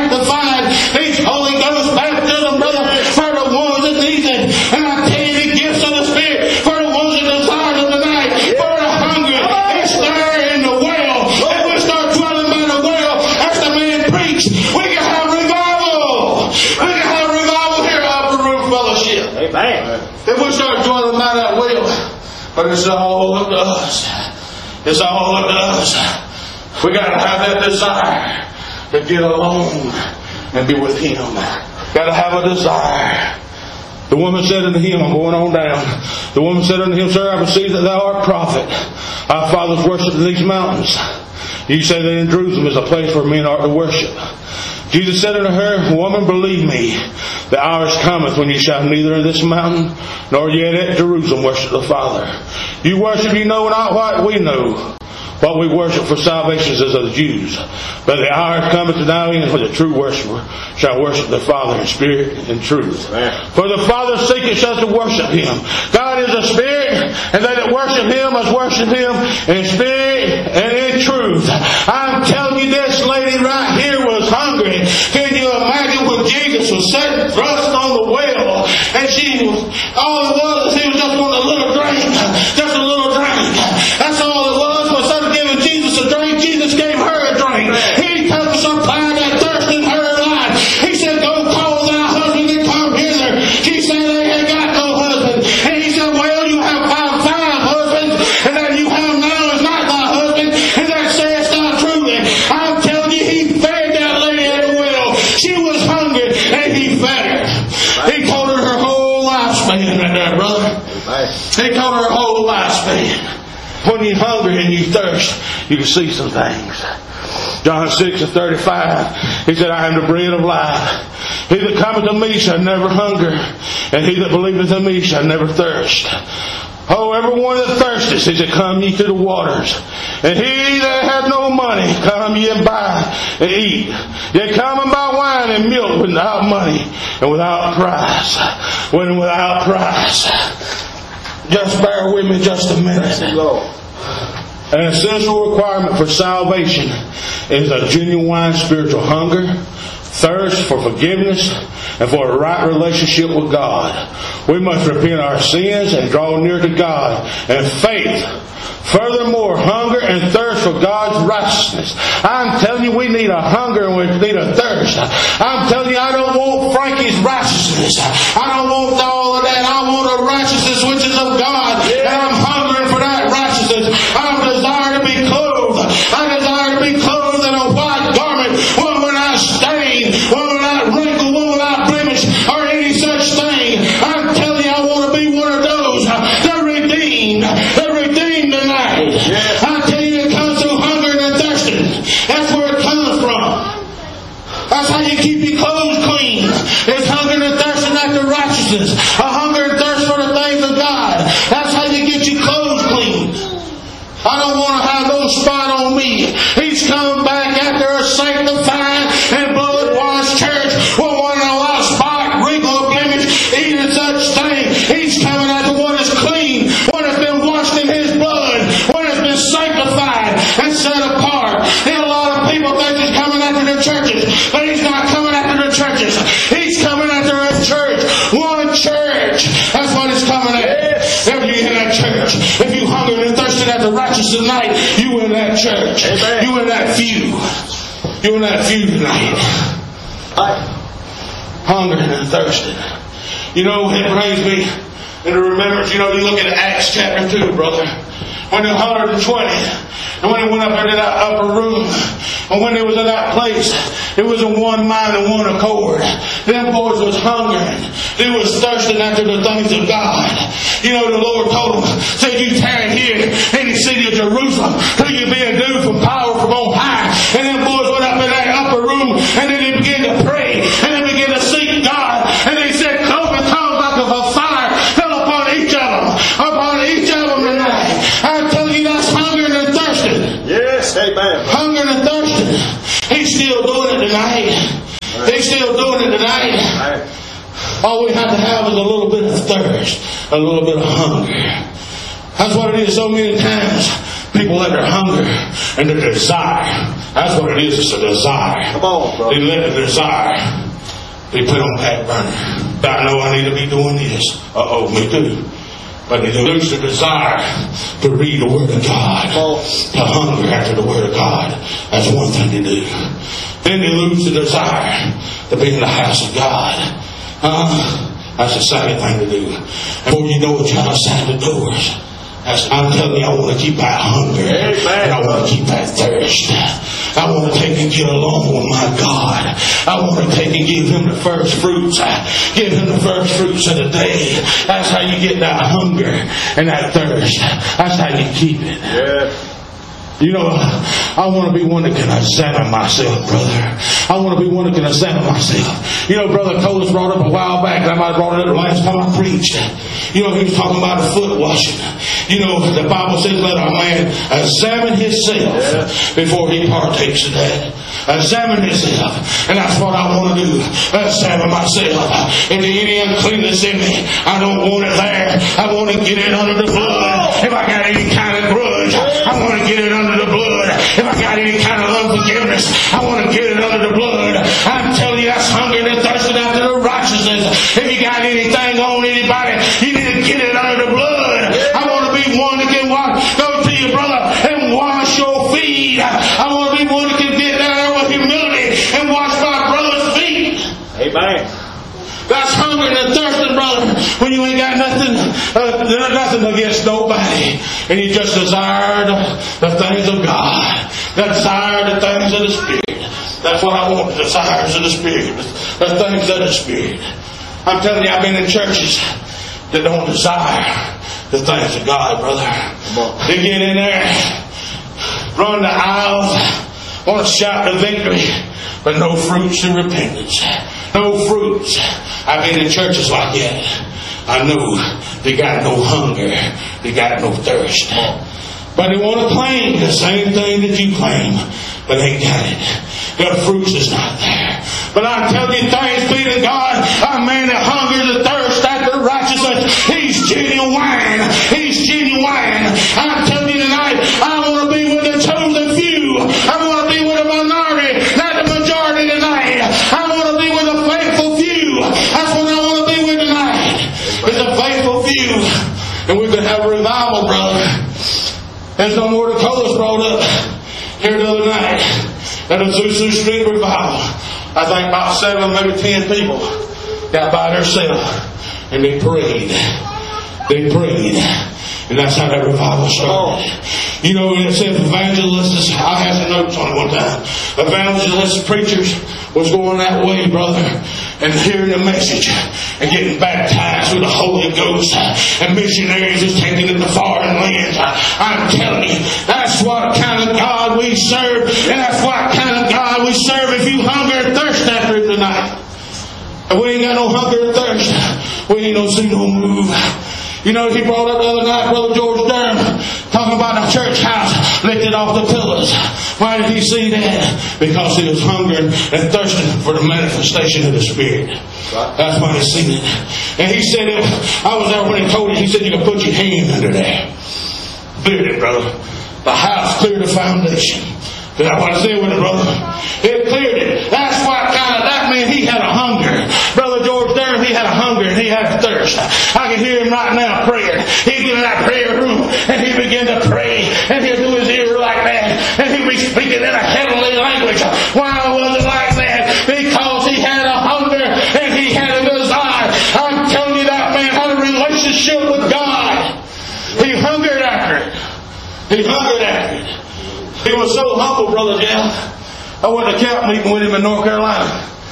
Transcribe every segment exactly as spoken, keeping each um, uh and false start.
sanctified. He's Holy Ghost baptism, brother, for the ones that need it. And I tell you, the gifts of the Spirit for the ones that desire them tonight, for the hungry. It's there in the well. And we start dwelling by the well as the man preached. We can have revival. We can have revival here at Upper Room Fellowship. Amen. If we start dwelling by that well, but it's all up to us. It's all up to us. We got to have that desire to get alone and be with Him. Got to have a desire. The woman said unto him, I'm going on down. The woman said unto him, Sir, I perceive that thou art a prophet. Our fathers worshipped in these mountains. You say that in Jerusalem is a place where men are to worship. Jesus said unto her, Woman, believe me, the hour cometh when ye shall neither in this mountain nor yet at Jerusalem worship the Father. You worship, you know not what we know. What we worship for salvation is of the Jews. But the hour cometh now in when the true worshiper shall worship the Father in spirit and truth. Amen. For the Father seeketh us to worship Him. God is a spirit, and they that worship Him must worship Him in spirit and in truth. I'm telling you, this lady right here was hungry. Can you imagine when Jesus was sitting thrust on the well, and she was, all it was, he was just wanting a little drink. Just a little drink. That's all it was. Jesus a drink, Jesus gave her a drink. He took supplied that thirst in her life. He said, Go call thy husband and come hither. She said they had got no husband. And he said, Well, you have found five husbands, and that you have now is not thy husband, and that sayest thou truly. I'm telling you, he fed that lady at the well. She was hungry, and he fed her. He told her her whole lifespan right there, brother. He told her her whole lifespan. When you're hungry and you thirst, you can see some things. John six and thirty-five, He said, I am the bread of life. He that cometh to me shall never hunger, and he that believeth in me shall never thirst. Oh, everyone that thirsteth, He said, come ye to the waters. And he that hath no money, come ye and buy and eat. Ye come and buy wine and milk without money and without price. When without price. Just bear with me just a minute. An essential requirement for salvation is a genuine spiritual hunger, thirst for forgiveness, and for a right relationship with God. We must repent our sins and draw near to God in faith. Furthermore, hunger and thirst for God's righteousness. I'm telling you, we need a hunger and we need a thirst. I'm telling you, I don't want Frankie's righteousness. I don't want all of that. I want a righteousness which is of God. And I'm hungering for that righteousness. I desire to be clothed. I desire to be clothed in a white garment, one without stain, one without wrinkle, one without blemish, or any such thing. I'm telling you, I want to be one of those. The redeemed. The redeemed tonight. Yeah. I tell you, it comes through hunger and thirsting. That's where it comes from. That's how you keep your clothes clean. It's hunger and thirsting after righteousness. A hunger and thirst for the things of God. That's how you get your clothes clean. I don't want to have no spot on me. He's come back after a sanctified and blood-washed church. Won't want to allow spot, wrinkle, blemish, even such thing. He's coming after what is clean, what has been washed in His blood, what has been sanctified and set apart. And a lot of people think He's coming after the churches, but He's not coming after the churches. He's coming after a church, one church. That's what He's coming at. If you're in that church, if you hunger and thirsted after righteousness tonight, you in that church. Amen. You in that few. You in that few tonight. I hungering and thirsting. You know, it brings me into remembrance. You know, you look at Acts chapter two, brother. When the one hundred twenty, and when they went up into that upper room, and when they was in that place, it was in one mind and one accord. Them boys was hungering. They was thirsting after the things of God. You know, the Lord told them, said, you tarry here in the city of Jerusalem till you be endued from power from on high. And them boys went up in that upper room, and then they began to pray, and they began to seek God. And they said, cloven tongues like of a fire fell upon each of them, upon each of them tonight. I'm telling you, that's hungering and thirsting. Yes, amen. Hungering and thirsting. He's still doing it tonight. Right. He's still doing it tonight. Right. All we have to have is a little bit of thirst, a little bit of hunger. That's what it is so many times. People let their hunger and their desire That's what it is. It's a desire. Come on, brother. They let the desire be put on back burner. I know I need to be doing this. Uh-oh, me too. But they lose the desire to read the Word of God, to hunger after the Word of God. That's one thing to do. Then they lose the desire to be in the house of God. Uh, that's the second thing to do. And before you know it, you're outside the doors. That's, I'm telling you, I want to keep that hunger. And I want to keep that thirst. I want to take and get along with my God. I want to take and give Him the first fruits. Give Him the first fruits of the day. That's how you get that hunger and that thirst. That's how you keep it. Yeah. You know, I want to be one that can examine myself, brother. I want to be one that can examine myself. You know, Brother Coles brought up a while back, I might have brought it up the last time I preached. You know, he was talking about the foot washing. You know, the Bible says, let a man examine himself before he partakes of that. Examine himself. And that's what I want to do. Examine myself. If there's any uncleanness in me, I don't want it there. I want to get it under the blood. If I got any kind of grudge, I want to get it under the blood. If I got any kind of unforgiveness, I want to get it under the blood. I'm telling you, that's hungering and thirsting after the righteousness. If you got anything on anybody, you need to get it under the blood. I want to be one that can walk, go to your brother and wash your feet. I want to be one that can get down there with humility and wash my brother's feet. Amen. That's hungering and thirsting, brother, when you ain't got nothing, uh, nothing against nobody, and you just desire the, the things of God, desire the things of the Spirit. That's what I want, the desires of the Spirit, the things of the Spirit. I'm telling you, I've been in churches that don't desire the things of God, brother. They get in there, run the aisles, want to shout the victory, but no fruits of repentance. No fruits. I've been in churches like that. I know they got no hunger. They got no thirst. But they want to claim the same thing that you claim, but they got it. The fruits is not there. But I'm telling you, thanks be to God, a man that hungers and thirsts after righteousness, he's genuine. He's genuine. I'm telling you tonight, I want to be with the chosen few. I want to be with the minority, not the majority tonight. I want to be with the faithful few. That's what I want to be with tonight. With the faithful few. And we can have a revival, brother. There's no more Dakota's brought up here the other night at the Azusa Street revival. I think about seven, maybe ten people got by themselves and they prayed. They prayed. And that's how that revival started. You know, it said evangelists, I had some notes on it one time. Evangelist preachers was going that way, brother, and hearing the message and getting baptized with the Holy Ghost, and missionaries was taken into foreign lands. I'm telling you, that's what kind of God we serve, and that's what kind of God we serve if you hunger and thirst after Him tonight. And we ain't got no hunger and thirst, we ain't no see no move. You know, he brought up the other night, Brother George Durham, talking about a church house lifted off the pillars. Why did he see that? Because he was hungering and thirsting for the manifestation of the Spirit. That's why he seen it. And he said, I was there when he told it, he said, you can put your hand under there. Cleared it, brother. The house cleared the foundation. That's what I said with it, brother. It cleared it. That's what kind of, that man, he had a hunger. Brother George Durham, he had a hunger and he had a thirst. I can hear him right now praying. He'd get in that prayer room and he'd begin to pray. And he'd do his ear like that. And he'd be speaking in a heavenly language. Why was it like that? Because he had a hunger and he had a desire. I'm telling you, that man had a relationship with God. He hungered after it. He hungered after it. He was so humble, Brother Jeff. I went to camp meeting with him in North Carolina.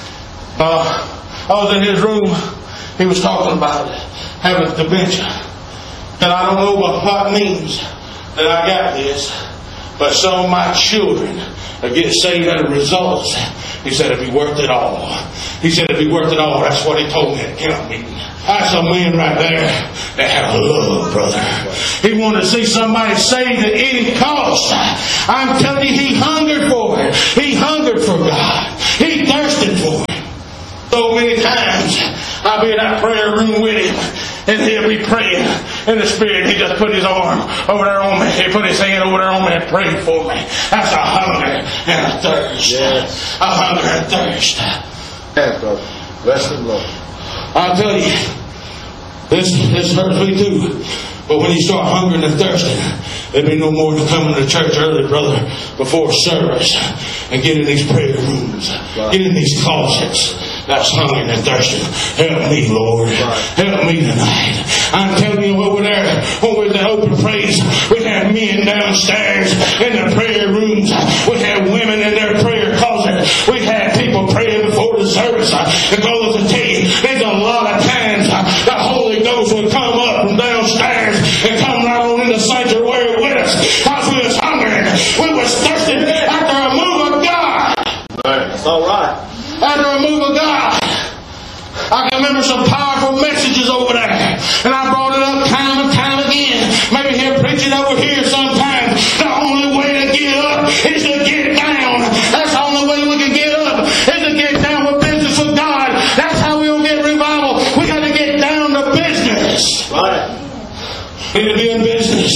Uh, I was in his room. He was talking about having dementia. And I don't know what, what it means that I got this, but some of my children will get saved as a result. He said it'd be worth it all. He said it'd be worth it all. That's what he told me at camp meeting. That's a man right there that had a love, brother. He wanted to see somebody saved at any cost. I'm telling you, he hungered for it. He hungered for God. He thirsted for it. So many times I'll be in that prayer room with him, and he'll be praying, in the Spirit, he just put his arm over there on me. He put his hand over there on me and prayed for me. That's a hunger and a thirst. Yes. A hunger and thirst. Yes, brother. Bless the Lord. I'll tell you, this, this hurts me too. But when you start hungering and thirsting, there'll be no more than coming to church early, brother, before service, and get in these prayer rooms, right. Get in these closets. That's hungering and thirsting. Help me, Lord. Right. Help me tonight. I'm telling you, over there, over in the open praise, we have men downstairs in the prayer rooms. We have women in their prayer closet. We have people praying before the service. And brothers, to tell you, there's a lot of times the Holy Ghost will come up from downstairs and come right on in the sanctuary with us, because we was hungry, we was thirsty after a move of God. Right. That's all right. After a move of God. I can remember some powerful messages over there, and I brought it up time and time again. Maybe here preaching over here sometimes. The only way to get up is to get down. That's the only way we can get up, is to get down with business with God. That's how we'll get revival. We got to get down to business. Right. We need to be in business.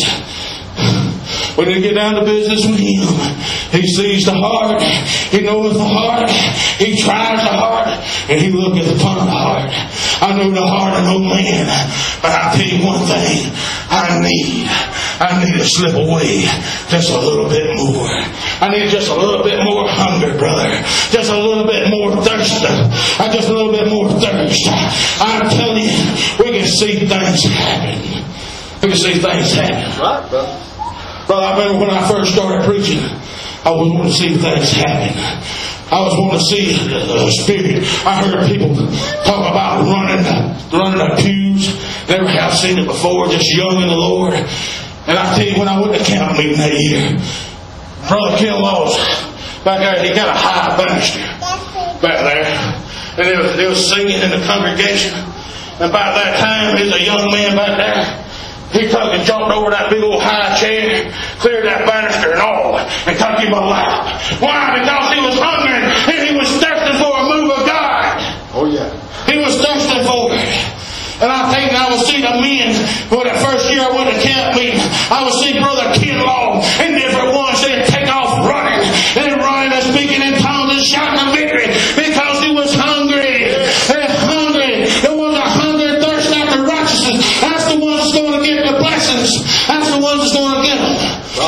We need to get down to business with Him. He sees the heart. He knows the heart. He tries the heart. And He looketh upon the heart. I know the heart of no man. But I'll tell you one thing. I need. I need to slip away just a little bit more. I need just a little bit more hunger, brother. Just a little bit more thirst. I just a little bit more thirst. I'm telling you, we can see things happen. We can see things happen. Right, brother. Brother, I remember when I first started preaching, I was wanting to see things happen. I was wanting to see the Spirit. I heard people talk about running, running the pews. Never have seen it before, just young in the Lord. And I tell you, when I went to camp meeting that year, Brother Ken Laws, back there, he got a high banister back there. And they was, they was singing in the congregation. And by that time, there's a young man back there. He took and jumped over that big old high chair, cleared that banister and all, and took him a lap. Why? Because he was hungry and he was thirsting for a move of God. Oh, yeah. He was thirsting for it. And I think I would see the men, for the first year I went to camp meeting, I would see Brother Ken Law and different ones, they'd take off running, and running and speaking in tongues and shouting victory, because he was hungry. And hungry. There was a hunger and thirst after righteousness. That's the ones that's going to get the blessings. That's the ones that's going to get them.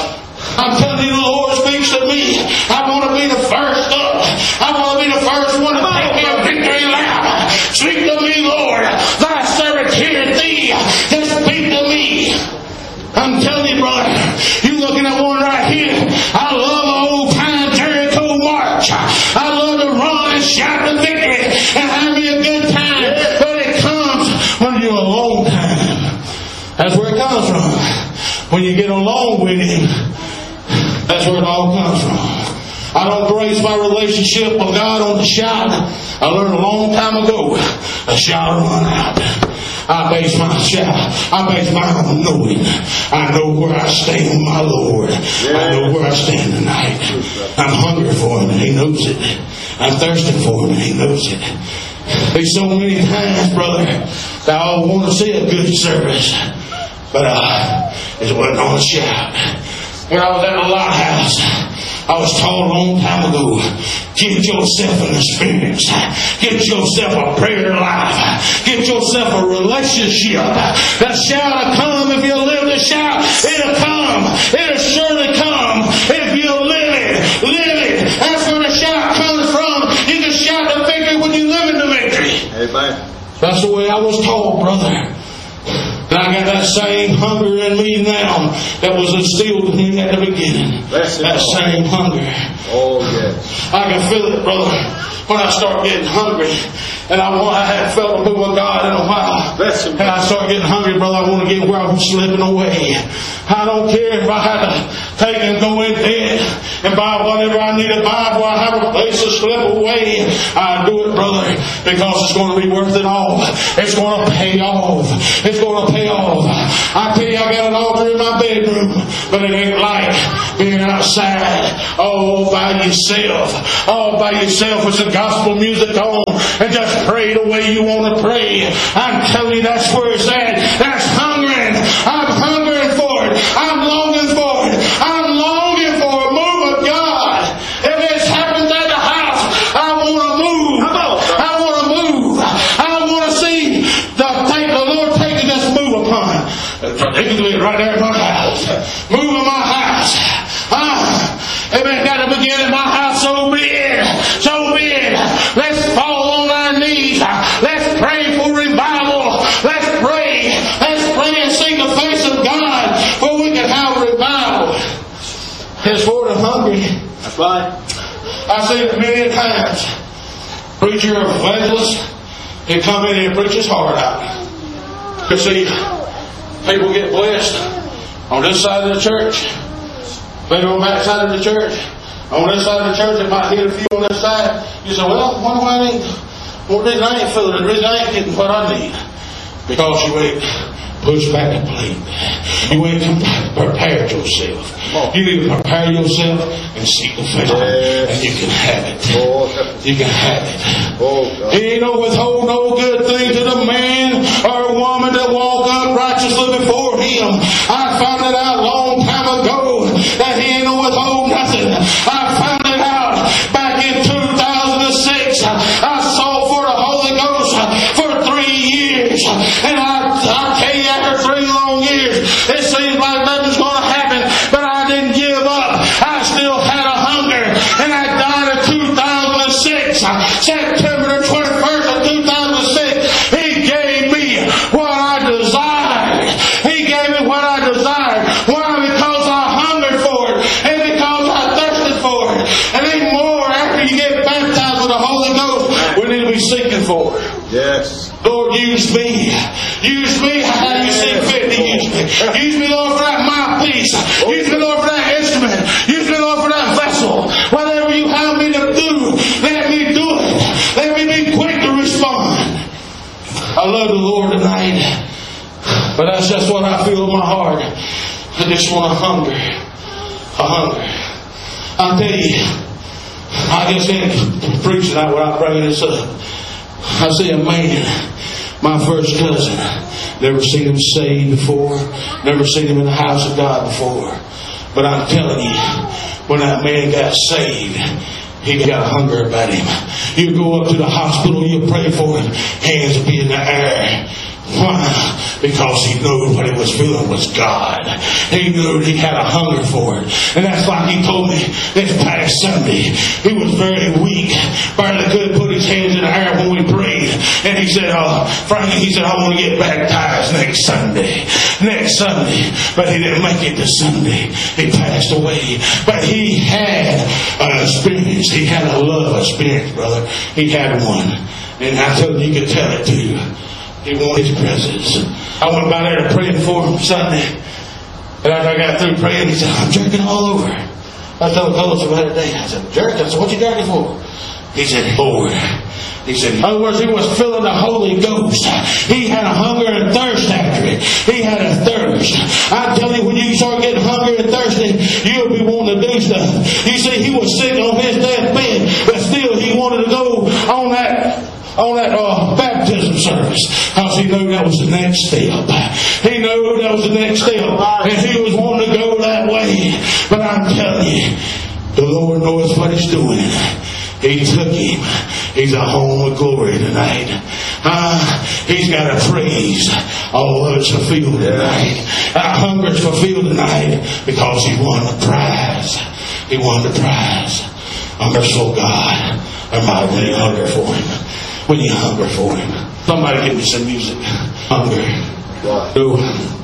I'm telling you, the Lord speaks to me. I want to be the first up. I want to be the first one to take me a victory lap. Speak to me, Lord. Thy servant heareth thee. Just speak to me. I'm telling you, brother, you looking at one right here. I love the old time Jericho march. I love to run and shout the victory and have me a good time. But it comes when you're a long time. That's where it comes from. When you get along with Him, that's where it all comes from. I don't base my relationship with God on the shout. I learned a long time ago, a shout will run out. I base my shout. I base mine on knowing. I know where I stand with my Lord. I know where I stand tonight. I'm hungry for Him and He knows it. I'm thirsting for Him and He knows it. There's so many times, brother, that I want to see a good service. But uh, it wasn't on a shout. When I was at the lighthouse, I was told a long time ago, get yourself in the Spirit. Get yourself a prayer life. Get yourself a relationship. That shout will come if you live the shout. It'll come. It'll surely come if you live it. Live it. That's where the shout comes from. You can shout the victory when you live in the victory. Amen. That's the way I was told, brother. And I got that same hunger in me now that was instilled in me at the beginning. That's that it. same hunger. Oh, yes. I can feel it, brother, when I start getting hungry. And I want, I hadn't felt the move of God in a while. Bless Him. And I start getting hungry, brother. I want to get where I'm slipping away. I don't care if I have to take and go in debt and buy whatever I need to buy where I have a place to slip away. I do it, brother, because it's going to be worth it all. It's going to pay off. It's going to pay off. I tell you, I got an altar in my bedroom, but it ain't like being outside all by yourself. All by yourself with some gospel music on and just pray the way you want to pray. I'm telling you, that's where it's at. That's hungering speaking to me right there in my house. Move in my house. Ah, amen. Got to begin in my house. So be it. So be it. Let's fall on our knees. Let's pray for revival. Let's pray. Let's pray and seek the face of God for we can have revival. As for the hungry, That's right. I see it many times. Preacher or evangelist, he come in and preach his heart out. You see, people get blessed on this side of the church. Maybe on that side of the church. On this side of the church, it might hit a few on this side. You say, well, why do I need? Well, the reason I ain't feeling it, the reason I ain't getting what I need. Because you ain't pushed back the plate. You ain't prepared yourself. You need to prepare yourself and seek the face of God, and you can have it. You can have it. He ain't no withhold no good thing to the man or woman that walk up righteously before him. I found it out a long time ago that he ain't no withhold nothing. I found it out back in two thousand six. I sought for the Holy Ghost for three years. And I, I tell you, after three long years, it seems like nothing's going to happen. But I didn't give up. I still had a hunger. And I died in two thousand six. September the twenty-first of two thousand six. He gave me what I desired. He gave me what I desired. Why? Because I hungered for it. And because I thirsted for it. And even more, after you get baptized with the Holy Ghost, we need to be seeking for it. Yes. Lord, use me. Use me how you see fit to use me. Use me, Lord, for that mouthpiece. Use me, Lord, for that instrument. Use me, Lord, for that vessel. Whatever you have me to do, let me do it. Let me be quick to respond. I love the Lord tonight, but that's just what I feel in my heart. I just want to hunger. A hunger. I'll tell you, I just ain't preaching that without bringing this up. I see a man, my first cousin, never seen him saved before, never seen him in the house of God before. But I'm telling you, when that man got saved, he got a hunger about him. You go up to the hospital, you pray for him, hands will be in the air. Why? Because he knew what he was feeling was God. He knew he had a hunger for it. And that's like he told me this past Sunday. He was very weak. Barely could put his hands in the air when we prayed. And he said, oh, Frankie, he said, I want to get baptized next Sunday. Next Sunday. But he didn't make it to Sunday. He passed away. But he had an experience. He had a love experience, brother. He had one. And I tell you, you could tell it too. He wanted his presence. I went by there to pray for him Sunday. And after I got through praying, he said, I'm jerking all over. I told Coach about it today. I said, jerking? I said, what you jerking for? He said, Lord. He said, in other words, he was filling the Holy Ghost. He had a hunger and thirst after it. He had a thirst. I tell you, when you start getting hungry and thirsty, you'll be wanting to do stuff. You see, he was sick on his deathbed, but still he wanted to go on that on that uh, baptism service, because he knew that was the next step. He knew that was the next step, and he was wanting to go that way. But I'm telling you, the Lord knows what He's doing. He took him. He's a home of glory tonight. Uh, he's got a praise. All of it's fulfilled tonight. Our hunger's fulfilled tonight because he won the prize. He won the prize. A merciful God. Am I really hunger for Him? When you hunger for Him. Somebody give me some music. Hunger. So,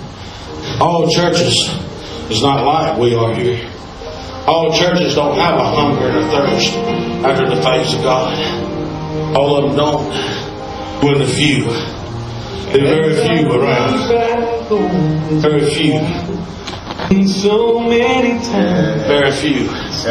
all churches is not like we are here. All churches don't have a hunger and a thirst after the face of God. All of them don't. But the few. There are very few around. Very few. So many times. Very few.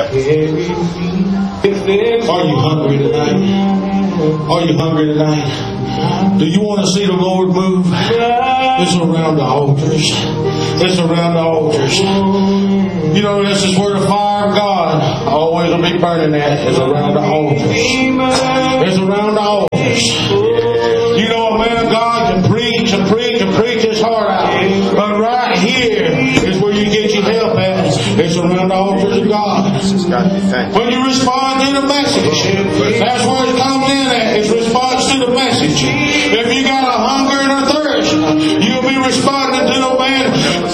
Are you hungry tonight? Are you hungry tonight? Do you want to see the Lord move? It's around the altars. It's around the altars. You know, this is where the fire of God always will be burning at. It's around the altars. It's around the altars. You know, a man of God can preach and preach and preach his heart out. But right here is where you get your help at. It's around the altars of God. When you respond to the message, that's where it comes in at. It's response to the message. If you got a hunger and a thirst, you'll be responding to the man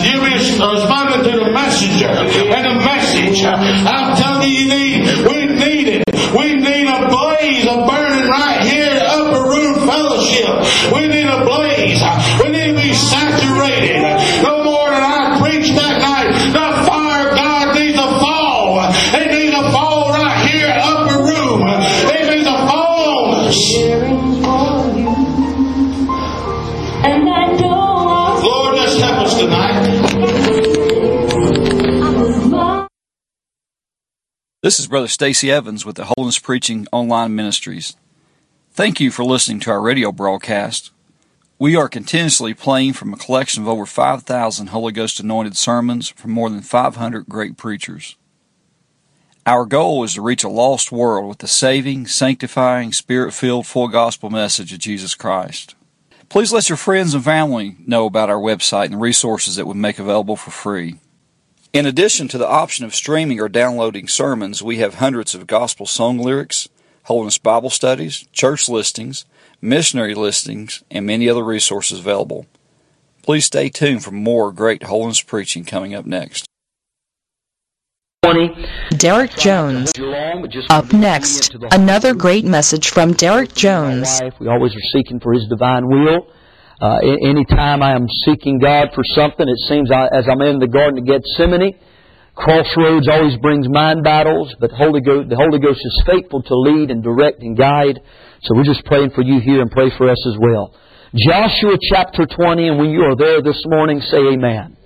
fellowship. We need a blaze. We need to be saturated. No more than I preached that night. The fire of God needs to fall. It needs to fall right here, upper room. It needs to fall on us. Lord, just help us tonight. This is Brother Stacy Evans with the Holiness Preaching Online Ministries. Thank you for listening to our radio broadcast. We are continuously playing from a collection of over five thousand Holy Ghost anointed sermons from more than five hundred great preachers. Our goal is to reach a lost world with the saving, sanctifying, Spirit-filled, full gospel message of Jesus Christ. Please let your friends and family know about our website and the resources that we make available for free. In addition to the option of streaming or downloading sermons, we have hundreds of gospel song lyrics, Holiness Bible studies, church listings, missionary listings, and many other resources available. Please stay tuned for more great holiness preaching coming up next. Derek Jones. Up next, another great message from Derek Jones. We always are seeking for His divine will. Uh, any time I am seeking God for something, it seems I, as I'm in the Garden of Gethsemane, crossroads always brings mind battles, but Holy Ghost, the Holy Ghost is faithful to lead and direct and guide. So we're just praying for you here and pray for us as well. Joshua chapter twenty, and when you are there this morning, say amen.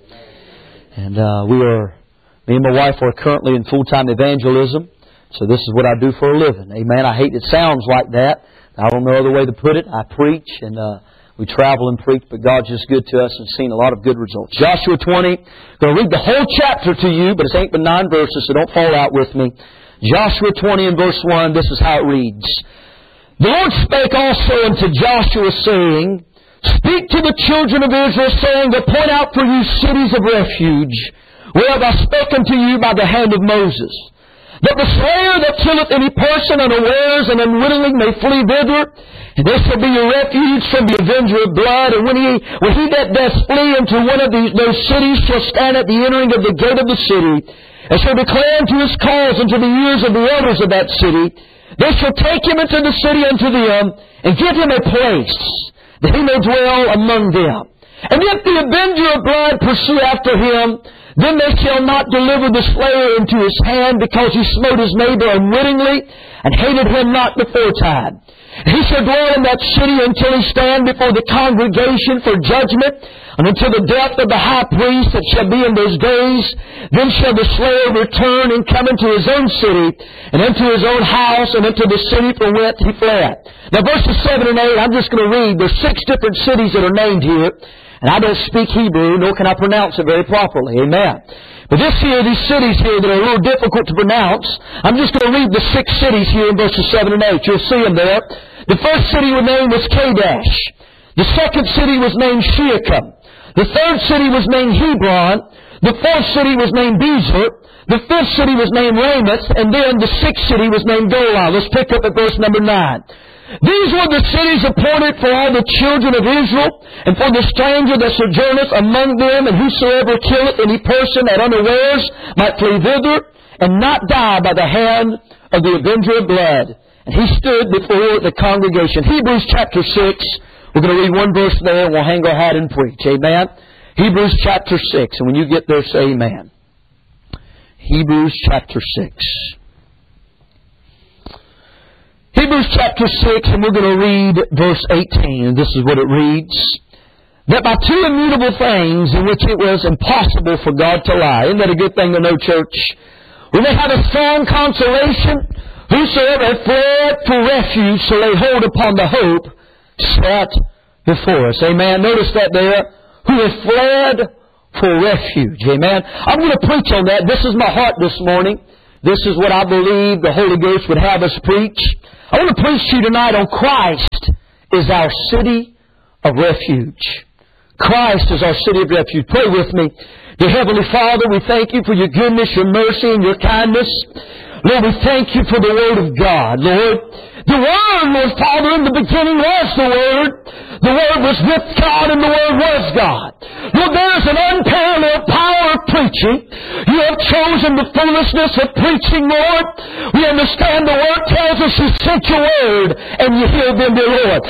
And uh, we are, me and my wife are currently in full-time evangelism, so this is what I do for a living. Amen. I hate it sounds like that. I don't know other way to put it. I preach and uh, we travel and preach, but God's just good to us and seen a lot of good results. Joshua twenty. I'm going to read the whole chapter to you, but it's eight but nine verses, so don't fall out with me. Joshua twenty and verse one, this is how it reads. The Lord spake also unto Joshua, saying, Speak to the children of Israel, saying, To point out for you cities of refuge, whereof I spake unto you by the hand of Moses. That the slayer that killeth any person unawares and unwittingly may flee thither, and there shall be a refuge from the avenger of blood. And when he, when he that doth flee into one of these, those cities shall stand at the entering of the gate of the city, and shall declare unto his cause unto the ears of the elders of that city, they shall take him into the city unto them, and give him a place, that he may dwell among them. And if the avenger of blood pursue after him, then they shall not deliver the slayer into his hand, because he smote his neighbor unwittingly, and hated him not beforetime. He shall dwell in that city until he stand before the congregation for judgment, and until the death of the high priest that shall be in those days. Then shall the slayer return and come into his own city, and into his own house, and into the city from whence he fled. Now verses seven and eight, I'm just going to read. There's six different cities that are named here. And I don't speak Hebrew, nor can I pronounce it very properly. Amen. But this here, these cities here that are a little difficult to pronounce, I'm just going to read the six cities here in verses seven and eight. You'll see them there. The first city was named was Kadesh. The second city was named Shechem. The third city was named Hebron. The fourth city was named Bezer. The fifth city was named Ramoth. And then the sixth city was named Golan. Let's pick up at verse number nine. These were the cities appointed for all the children of Israel, and for the stranger that sojourneth among them, and whosoever killeth any person at unawares might flee thither, and not die by the hand of the avenger of blood. And he stood before the congregation. Hebrews chapter six. We're going to read one verse there, and we'll hang our hat and preach. Amen? Hebrews chapter six. And when you get there, say amen. Hebrews chapter six. Hebrews chapter six, and we're going to read verse eighteen, and this is what it reads. That by two immutable things in which it was impossible for God to lie. Isn't that a good thing to know, church? We may have a strong consolation. Whosoever hath fled for refuge shall lay hold upon the hope set before us. Amen. Notice that there. Who has fled for refuge. Amen. I'm going to preach on that. This is my heart this morning. This is what I believe the Holy Ghost would have us preach. I want to preach to you tonight on Christ is our city of refuge. Christ is our city of refuge. Pray with me. Dear Heavenly Father, we thank You for Your goodness, Your mercy, and Your kindness. Lord, we thank You for the Word of God, Lord. The Word, Lord Father, in the beginning was the Word. The Word was with God, and the Word was God. Lord, there is an unparalleled power of preaching. You have chosen the foolishness of preaching, Lord. We understand the Word tells us You sent Your Word, and You healed them, dear Lord. We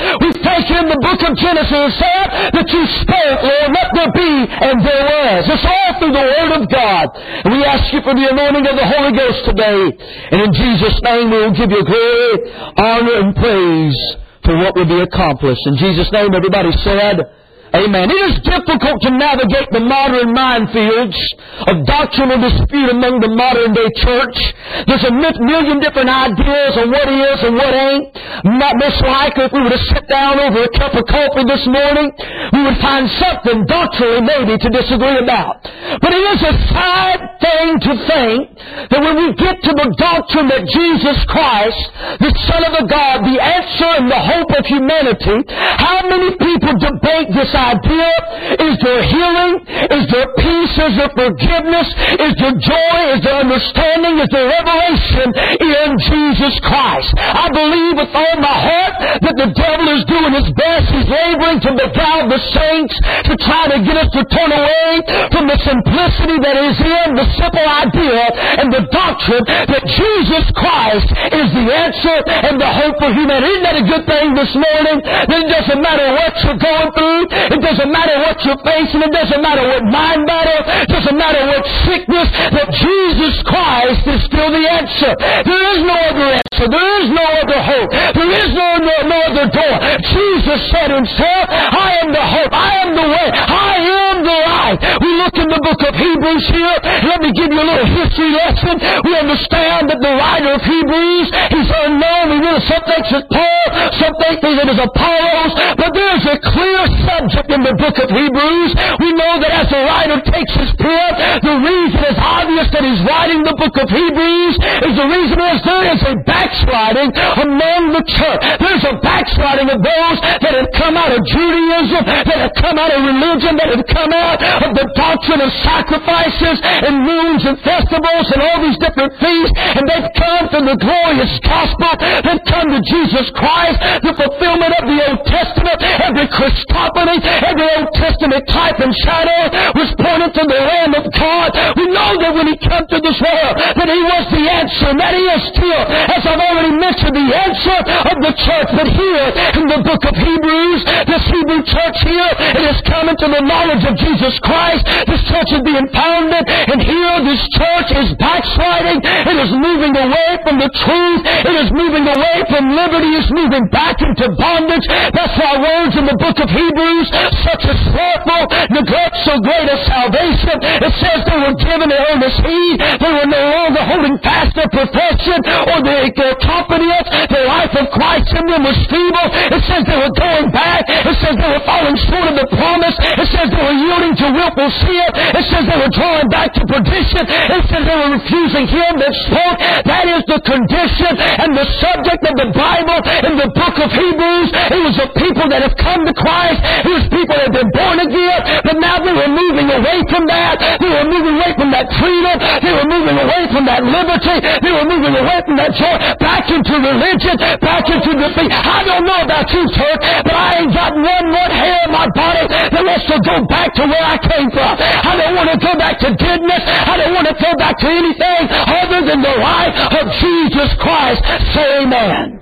thank You in the book of Genesis said that You spoke, Lord, let there be, and there was. It's all through the Word of God. And we ask You for the anointing of the Holy Ghost today. And in Jesus' name we will give You glory, honor, and praise for what will be accomplished. In Jesus' name everybody said, amen. It is difficult to navigate the modern minefields of doctrinal dispute among the modern day church. There's a million different ideas on what is and what ain't. Not most likely if we were to sit down over a cup of coffee this morning, we would find something doctrinally maybe to disagree about. But it is a sad thing to think that when we get to the doctrine that Jesus Christ, the Son of the God, the answer and the hope of humanity, how many people debate this idea? Is there healing? Is there peace? Is there forgiveness? Is there joy? Is there understanding? Is there revelation in Jesus Christ? I believe with all my heart that the devil is doing his best. He's laboring to beguile the saints, to try to get us to turn away from the simplicity that is in the simple idea and the doctrine that Jesus Christ is the answer and the hope for humanity. Isn't that a good thing this morning? That it doesn't matter what you're going through. It doesn't matter what you're facing. It doesn't matter what mind battle. It doesn't matter what sickness. That Jesus Christ is still the answer. There is no other answer. There is no other hope. There is no, no, no other door. Jesus said Himself, I am the hope. I am the way. I am the life. We look in the book of Hebrews here. Let me give you a little history lesson. We understand that the writer of Hebrews, he's unknown. We know some think it's Paul, some think it is Apollos, but there's a clear subject in the book of Hebrews. We know that as the writer takes his pen, the reason is obvious that he's writing the book of Hebrews is the reason is there is a backsliding among the church. There's a backsliding of those that have come out of Judaism, that have come out of religion, that have come out of the doctrine of sacrifices and moons and festivals and all these different feasts, and they've come to the glorious gospel. They've come to Jesus Christ, the fulfillment of the Old Testament. Every Christophany, every Old Testament type and shadow was pointed to the Lamb of God. We know that when He came to this world, that He was the answer, and that He is still, as I've already mentioned, the answer of the church. But here in the book of Hebrews, this Hebrew church here, it is coming to the knowledge of Jesus Christ. This church is being founded, and here this church is backsliding. It is moving away from the truth. It is moving away from liberty. It is moving back into bondage. That's why words in the book of Hebrews, such as slothful, neglect so great a salvation. It says they were given an earnest heed. They were no longer holding fast their profession or their, their confidence. The life of Christ in them was feeble. It says they were going back. It says they were falling short of the promise. It says they were yielding to willful sin. It says they were drawing back to perdition. It says they were refusing Him that spoke. That is the condition and the subject of the Bible in the book of Hebrews. It was a people that have come to Christ. It was people that have been born again. But now they were moving away from that. They were moving away from that freedom. They were moving away from that liberty. They were moving away from that joy. Back into religion. Back into defeat. I don't know about you, church, but I ain't got one more hair in my body that wants to go back to where I came from. I don't want to go back to deadness. I don't want to go back to anything other than the life of Jesus Christ. Say amen.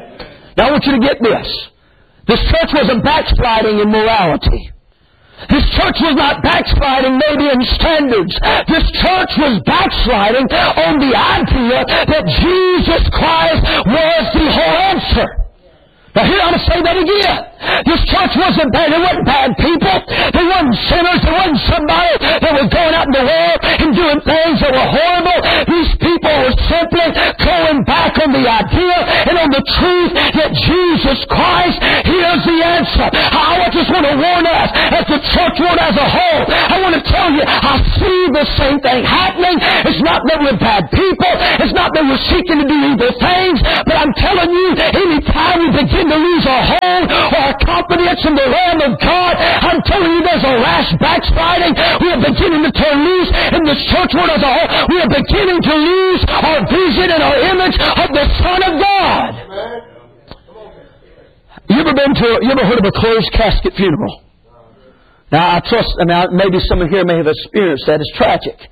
Now I want you to get this. This church wasn't backsliding in morality. This church was not backsliding maybe in standards. This church was backsliding on the idea that Jesus Christ was the whole answer. Now here I'm going to say that again. This church wasn't bad. They weren't bad people. They weren't sinners. They wasn't somebody that was going out in the world and doing things that were horrible. These people were simply going back on the idea and on the truth that Jesus Christ, He is the answer. I just want to warn us, as the church world as a whole, I want to tell you, I see the same thing happening. It's not that we're bad people. It's not that we're seeking to do evil things. But I'm telling you, any time we begin to lose our hold or our confidence in the Lamb of God, I'm telling you there's a rash backsliding. We are beginning to turn loose in this church world as a whole. We are beginning to lose our vision and our image of the Son of God. You ever been to, a, you ever heard of a closed casket funeral? Now I trust, I mean, maybe some of here may have experienced that. It's tragic.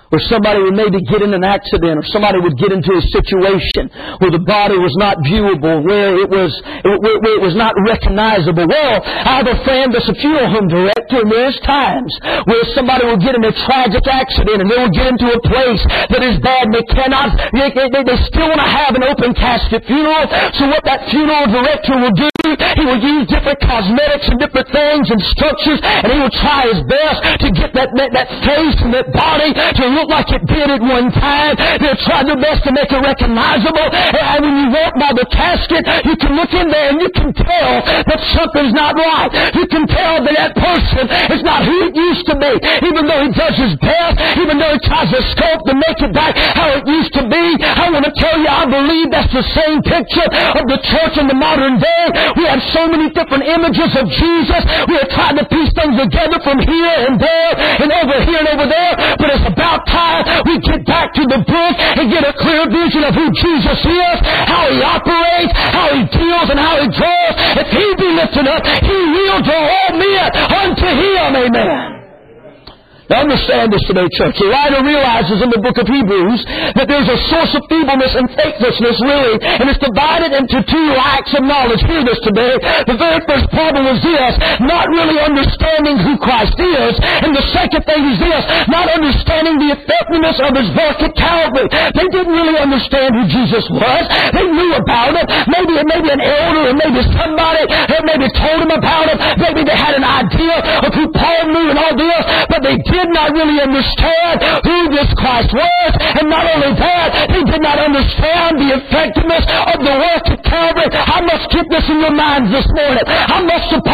where somebody would maybe get in an accident, or somebody would get into a situation where the body was not viewable, where it was where it was not recognizable. Well, I have a friend that's a funeral home director, and there's times where somebody will get in a tragic accident, and they will get into a place that is bad, and they cannot, they, they, they still want to have an open casket funeral. So what that funeral director will do, he will use different cosmetics and different things and structures, and he will try his best to get that, that, that face and that body to look like it did at one time. They'll try their best to make it recognizable. And when you walk by the casket, you can look in there and you can tell that something's not right. You can tell that that person is not who it used to be. Even though he does his best, even though he tries to sculpt to make it back how it used to be, I want to tell you, I believe that's the same picture of the church in the modern day. We have so many different images of Jesus. We are trying to piece things together from here and there and over here and over there. But it's about time we get back to the book and get a clear vision of who Jesus is, how He operates, how He deals, and how He draws. If He be lifted up, He will draw all men unto Him. Amen. Now understand this today, church. The writer realizes in the book of Hebrews that there's a source of feebleness and faithlessness, really, and it's divided into two lacks of knowledge. Hear this today. The very first problem is this, not really understanding who Christ is, and the second thing is this, not understanding the effectiveness of His work at Calvary. They didn't really understand who Jesus was. They knew about it. Maybe maybe an elder or maybe somebody that maybe told them about it. Maybe they had an idea of who Paul knew and all this, but they did did not really understand who this Christ was. And not only that, they did not understand the effectiveness of the work of Calvary. I must get this in your minds this morning. I must suppose